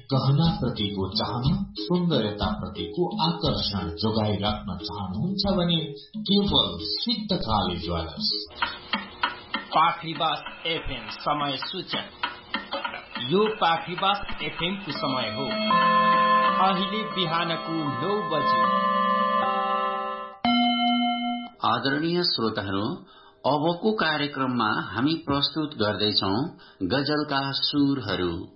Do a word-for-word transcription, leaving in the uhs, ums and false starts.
गहना प्रतिको चाहना, सौन्दर्यता प्रतिको आकर्षण जोगाइराख्न चाहनुहुन्छ भने केवल सिद्धकाली ज्वेलर्स। पाखरीबास एफएम समय सूचक। यो पाखरीबास एफएम को समय हो अहिले बिहानको नौ बजे। आदरणीय श्रोताहरू, अबको कार्यक्रममा हामी प्रस्तुत गर्दैछौं गजलका सुरहरू।